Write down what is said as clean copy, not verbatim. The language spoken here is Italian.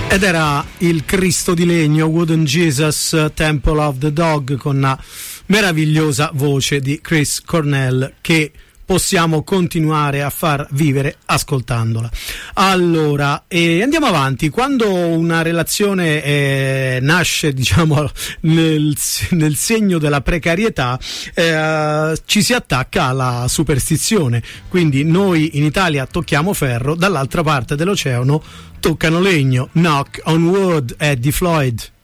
Ed era il Cristo di legno, Wooden Jesus, Temple of the Dog, con la meravigliosa voce di Chris Cornell, che possiamo continuare a far vivere ascoltandola. Allora, andiamo avanti. Quando una relazione nasce, diciamo, nel segno della precarietà, ci si attacca alla superstizione. Quindi noi in Italia tocchiamo ferro, dall'altra parte dell'oceano toccano legno. Knock on Wood, Eddie Floyd.